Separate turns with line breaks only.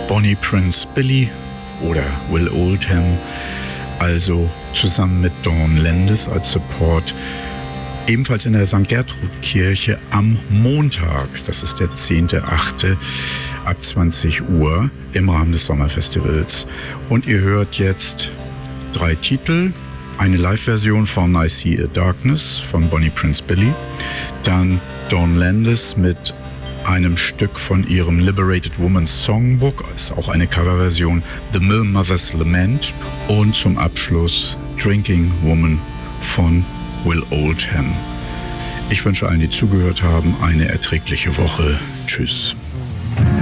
Bonnie Prince Billy oder Will Oldham, also zusammen mit Dawn Landis als Support, ebenfalls in der St. Gertrud-Kirche am Montag, das ist der 10.8. ab 20 Uhr im Rahmen des Sommerfestivals. Und ihr hört jetzt 3 Titel. Eine Live-Version von I See a Darkness von Bonnie Prince Billy, dann Dawn Landis mit einem Stück von ihrem Liberated Woman's Songbook, ist auch eine Coverversion, The Mill Mother's Lament, und zum Abschluss Drinking Woman von Will Oldham. Ich wünsche allen, die zugehört haben, eine erträgliche Woche. Tschüss.